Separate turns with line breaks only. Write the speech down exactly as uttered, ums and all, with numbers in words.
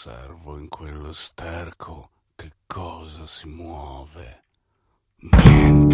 osservo in quello sterco che cosa si muove. Niente.